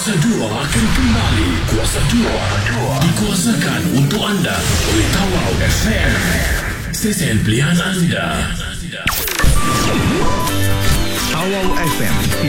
Kuasa 2 akan kembali. Kuasa 2 dikuasakan untuk anda oleh Tawau FM, stesen pilihan anda. Tawau FM